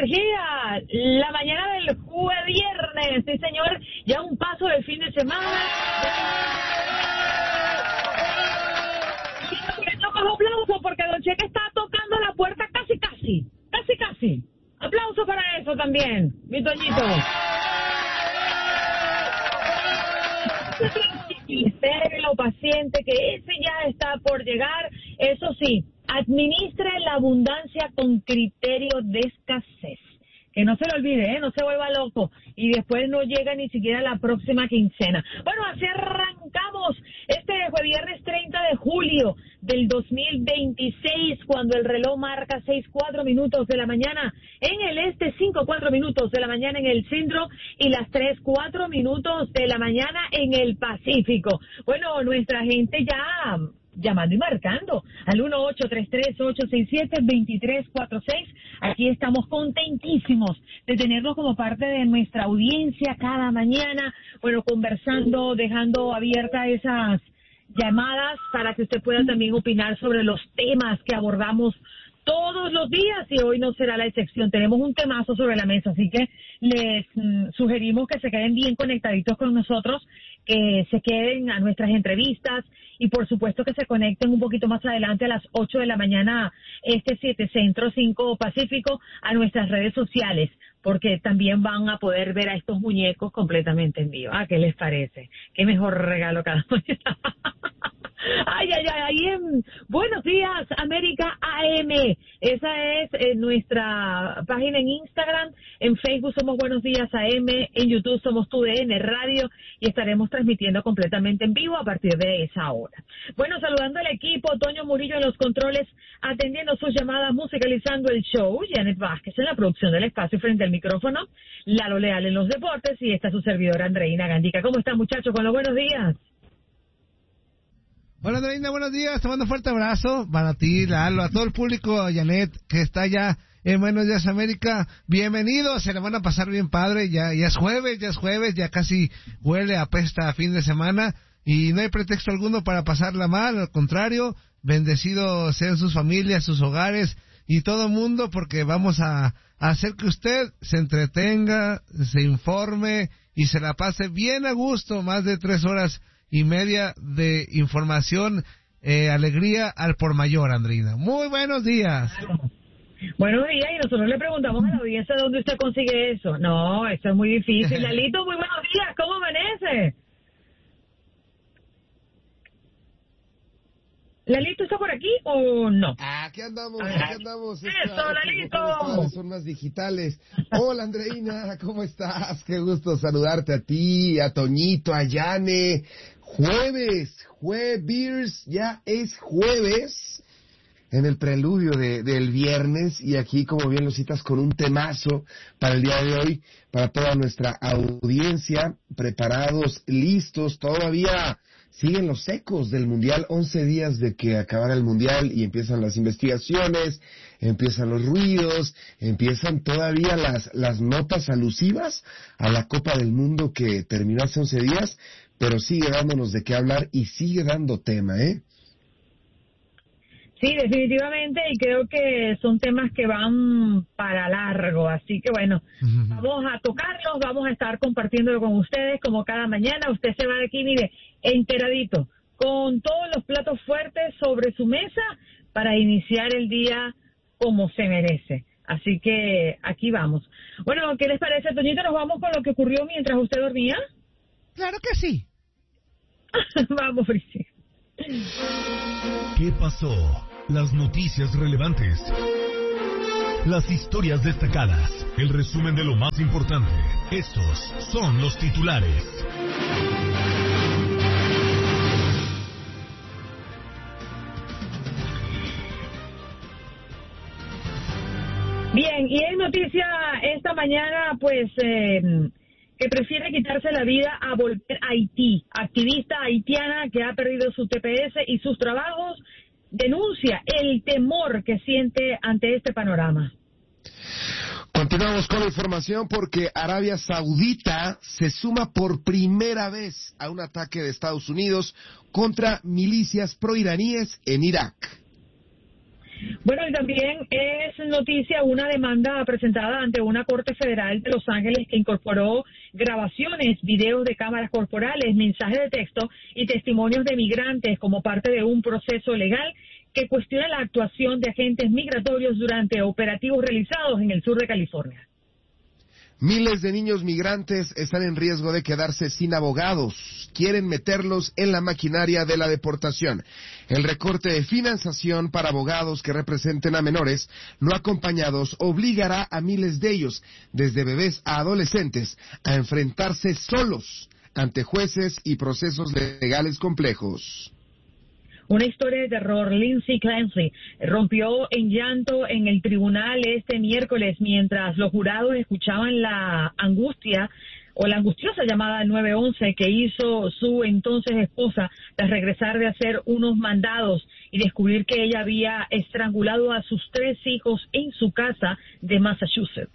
energía, la mañana del viernes, sí señor, ya un paso del fin de semana. Más aplauso porque Don Cheque está tocando la puerta casi. Aplauso para eso también, mi Toñito. Lo paciente, que ese ya está por llegar. Eso sí, administre la abundancia con criterio de escasez. Que no se lo olvide, no se vuelva loco y después no llega ni siquiera la próxima quincena. Bueno, así arrancamos este viernes 30 de julio del 2026, cuando el reloj marca 6:04 de la mañana en el este, 5:04 de la mañana en el centro y las 3:04 de la mañana en el Pacífico. Bueno, nuestra gente ya llamando y marcando al 1-833-867-2346. Aquí estamos contentísimos de tenerlos como parte de nuestra audiencia cada mañana, bueno, conversando, dejando abiertas esas llamadas para que usted pueda también opinar sobre los temas que abordamos todos los días, y hoy no será la excepción. Tenemos un temazo sobre la mesa, así que les sugerimos que se queden bien conectaditos con nosotros, que se queden a nuestras entrevistas y por supuesto que se conecten un poquito más adelante a las 8 de la mañana, 7 Centro, 5 Pacífico, a nuestras redes sociales, porque también van a poder ver a estos muñecos completamente en vivo. ¿Qué les parece? Qué mejor regalo cada mañana. Ay, ahí en Buenos Días América AM, esa es nuestra página en Instagram, en Facebook somos Buenos Días AM, en YouTube somos TUDN Radio y estaremos transmitiendo completamente en vivo a partir de esa hora. Bueno, saludando al equipo, Toño Murillo en los controles, atendiendo sus llamadas, musicalizando el show, Janet Vázquez en la producción del espacio frente al micrófono, Lalo Leal en los deportes y esta su servidora Andreina Gandica. ¿Cómo están, muchachos, con los buenos días? Hola, Andreina, buenos días. Te mando un fuerte abrazo para ti, Lalo, a todo el público, Janet, que está allá en Buenos Días América. Bienvenidos, se la van a pasar bien padre. Ya es jueves, ya casi huele, apesta a fin de semana y no hay pretexto alguno para pasarla mal. Al contrario, bendecidos sean sus familias, sus hogares y todo el mundo, porque vamos a hacer que usted se entretenga, se informe y se la pase bien a gusto, más de 3 horas y media de información, alegría al por mayor, Andreina. Muy buenos días. Buenos días, y nosotros le preguntamos a la audiencia dónde usted consigue eso. No, eso es muy difícil. Lalito, muy buenos días, ¿cómo amanece? ¿Lalito está por aquí o no? Aquí andamos. Eso, Lalito. Son más digitales. Hola, Andreina, ¿cómo estás? Qué gusto saludarte a ti, a Toñito, a Yane. Jueves, ya es jueves, en el preludio del viernes, y aquí, como bien lo citas, con un temazo para el día de hoy, para toda nuestra audiencia, preparados, listos. Todavía siguen los ecos del Mundial, 11 días de que acabara el Mundial, y empiezan las investigaciones, empiezan los ruidos, empiezan todavía las notas alusivas a la Copa del Mundo que terminó hace 11 días, pero sigue dándonos de qué hablar y sigue dando tema, ¿eh? Sí, definitivamente, y creo que son temas que van para largo, así que bueno, vamos a tocarlos, vamos a estar compartiéndolo con ustedes como cada mañana. Usted se va de aquí, mire, enteradito, con todos los platos fuertes sobre su mesa para iniciar el día como se merece. Así que aquí vamos. Bueno, ¿qué les parece, Toñito? ¿Nos vamos con lo que ocurrió mientras usted dormía? Claro que sí. Vamos, Brice. ¿Qué pasó? Las noticias relevantes, las historias destacadas, el resumen de lo más importante. Estos son los titulares. Bien, y hay noticia esta mañana, pues, que prefiere quitarse la vida a volver a Haití. Activista haitiana que ha perdido su TPS y sus trabajos denuncia el temor que siente ante este panorama. Continuamos con la información porque Arabia Saudita se suma por primera vez a un ataque de Estados Unidos contra milicias proiraníes en Irak. Bueno, y también es noticia una demanda presentada ante una corte federal de Los Ángeles que incorporó grabaciones, videos de cámaras corporales, mensajes de texto y testimonios de migrantes como parte de un proceso legal que cuestiona la actuación de agentes migratorios durante operativos realizados en el sur de California. Miles de niños migrantes están en riesgo de quedarse sin abogados. Quieren meterlos en la maquinaria de la deportación. El recorte de financiación para abogados que representen a menores no acompañados obligará a miles de ellos, desde bebés a adolescentes, a enfrentarse solos ante jueces y procesos legales complejos. Una historia de terror. Lindsay Clancy rompió en llanto en el tribunal este miércoles mientras los jurados escuchaban la angustia o la angustiosa llamada 911 que hizo su entonces esposa tras regresar de hacer unos mandados y descubrir que ella había estrangulado a sus 3 hijos en su casa de Massachusetts.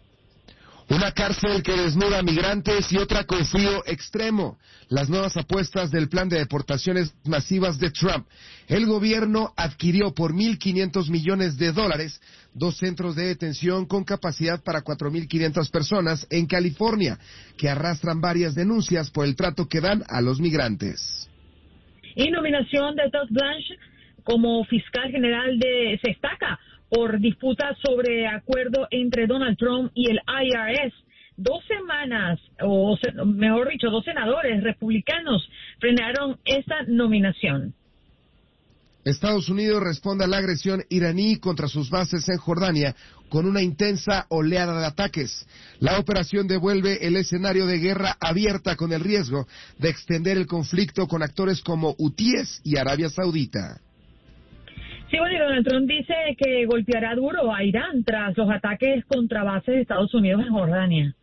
Una cárcel que desnuda a migrantes y otra con frío extremo. Las nuevas apuestas del plan de deportaciones masivas de Trump. El gobierno adquirió por $1.500 millones 2 centros de detención con capacidad para 4.500 personas en California, que arrastran varias denuncias por el trato que dan a los migrantes. Y nominación de Todd Blanche como fiscal general se destaca por disputas sobre acuerdo entre Donald Trump y el IRS. 2 semanas, o mejor dicho, 2 senadores republicanos frenaron esa nominación. Estados Unidos responde a la agresión iraní contra sus bases en Jordania con una intensa oleada de ataques. La operación devuelve el escenario de guerra abierta con el riesgo de extender el conflicto con actores como hutíes y Arabia Saudita. Sí, bueno, y Donald Trump dice que golpeará duro a Irán tras los ataques contra bases de Estados Unidos en Jordania.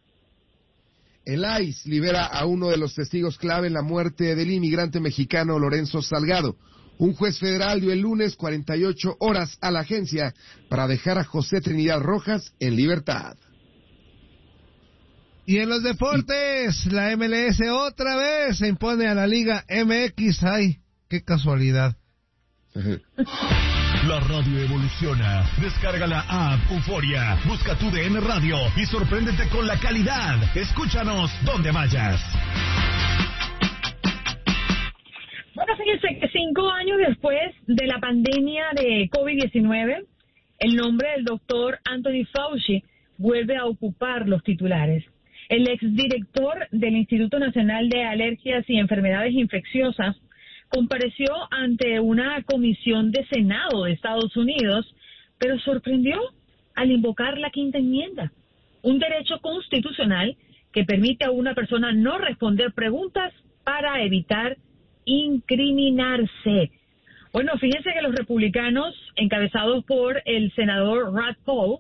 El ICE libera a uno de los testigos clave en la muerte del inmigrante mexicano Lorenzo Salgado. Un juez federal dio el lunes 48 horas a la agencia para dejar a José Trinidad Rojas en libertad. Y en los deportes, la MLS otra vez se impone a la Liga MX. ¡Ay, qué casualidad! La radio evoluciona. Descarga la app Euforia, busca tu DN Radio y sorpréndete con la calidad. Escúchanos donde vayas. Bueno, fíjense que 5 años después de la pandemia de COVID-19, el nombre del doctor Anthony Fauci vuelve a ocupar los titulares. El exdirector del Instituto Nacional de Alergias y Enfermedades Infecciosas compareció ante una comisión de Senado de Estados Unidos, pero sorprendió al invocar la Quinta Enmienda, un derecho constitucional que permite a una persona no responder preguntas para evitar incriminarse. Bueno, fíjense que los republicanos, encabezados por el senador Rand Paul,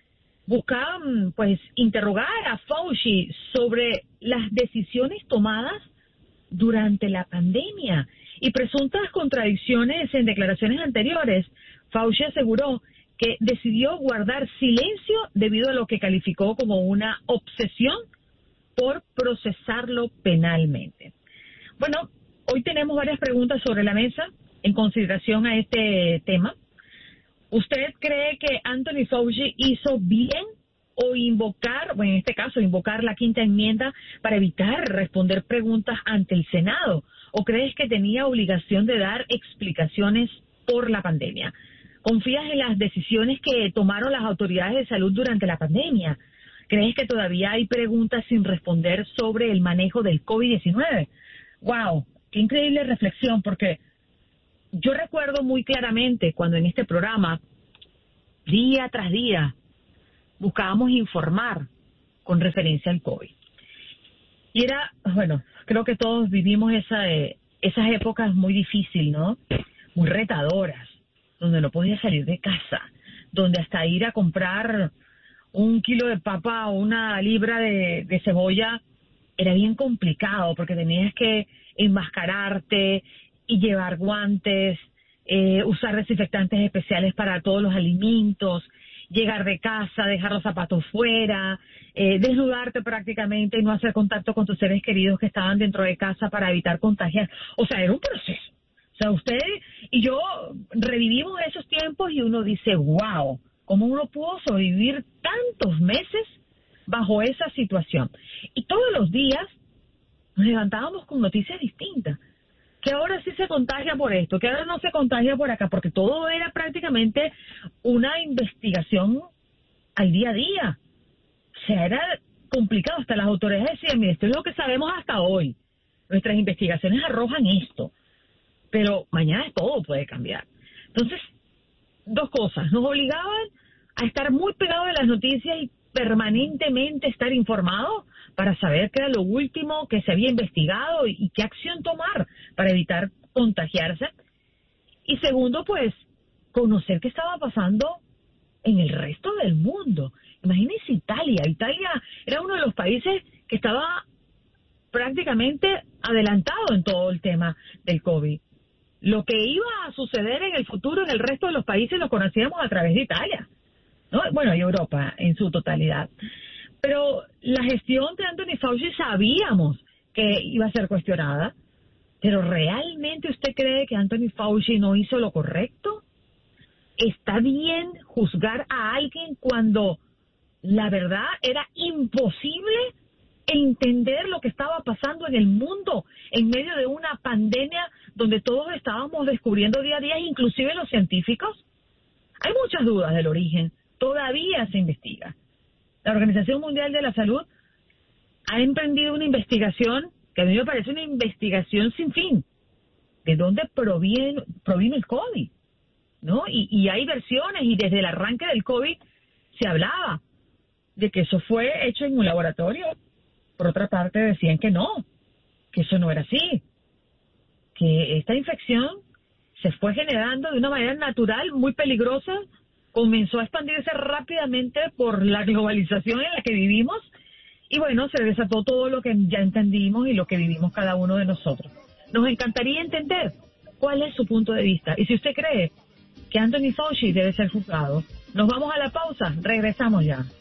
buscaban pues interrogar a Fauci sobre las decisiones tomadas durante la pandemia y presuntas contradicciones en declaraciones anteriores. Fauci aseguró que decidió guardar silencio debido a lo que calificó como una obsesión por procesarlo penalmente. Bueno, hoy tenemos varias preguntas sobre la mesa en consideración a este tema. ¿Usted cree que Anthony Fauci hizo bien o invocar, bueno, en este caso, invocar la Quinta Enmienda para evitar responder preguntas ante el Senado? ¿O crees que tenía obligación de dar explicaciones por la pandemia? ¿Confías en las decisiones que tomaron las autoridades de salud durante la pandemia? ¿Crees que todavía hay preguntas sin responder sobre el manejo del COVID-19? ¡Wow! ¡Qué increíble reflexión! Porque yo recuerdo muy claramente cuando en este programa, día tras día, buscábamos informar con referencia al COVID. Y era, bueno, creo que todos vivimos esas épocas muy difíciles, ¿no? Muy retadoras, donde no podías salir de casa, donde hasta ir a comprar 1 kilo de papa o 1 libra de cebolla era bien complicado porque tenías que enmascararte y llevar guantes, usar desinfectantes especiales para todos los alimentos, llegar de casa, dejar los zapatos fuera, desnudarte prácticamente y no hacer contacto con tus seres queridos que estaban dentro de casa para evitar contagiar. O sea, era un proceso. O sea, usted y yo revivimos esos tiempos y uno dice, wow, ¿cómo uno pudo sobrevivir tantos meses bajo esa situación? Y todos los días nos levantábamos con noticias distintas. Que ahora sí se contagia por esto, que ahora no se contagia por acá, porque todo era prácticamente una investigación al día a día. O sea, era complicado. Hasta las autoridades decían, mire, esto es lo que sabemos hasta hoy. Nuestras investigaciones arrojan esto. Pero mañana todo puede cambiar. Entonces, dos cosas. Nos obligaban a estar muy pegados de las noticias y permanentemente estar informados para saber qué era lo último que se había investigado y qué acción tomar para evitar contagiarse. Y segundo, pues, conocer qué estaba pasando en el resto del mundo. Imagínense Italia. Italia era uno de los países que estaba prácticamente adelantado en todo el tema del COVID. Lo que iba a suceder en el futuro en el resto de los países lo conocíamos a través de Italia, ¿no? Bueno, y Europa en su totalidad. Pero la gestión de Anthony Fauci sabíamos que iba a ser cuestionada, pero ¿realmente usted cree que Anthony Fauci no hizo lo correcto? ¿Está bien juzgar a alguien cuando la verdad era imposible entender lo que estaba pasando en el mundo en medio de una pandemia donde todos estábamos descubriendo día a día, inclusive los científicos? Hay muchas dudas del origen, todavía se investiga. La Organización Mundial de la Salud ha emprendido una investigación que a mí me parece una investigación sin fin. ¿De dónde provino el COVID? ¿No? Y hay versiones, y desde el arranque del COVID se hablaba de que eso fue hecho en un laboratorio. Por otra parte decían que no, que eso no era así, que esta infección se fue generando de una manera natural, muy peligrosa, comenzó a expandirse rápidamente por la globalización en la que vivimos y bueno, se desató todo lo que ya entendimos y lo que vivimos cada uno de nosotros. Nos encantaría entender cuál es su punto de vista y si usted cree que Anthony Fauci debe ser juzgado. Nos vamos a la pausa, regresamos ya.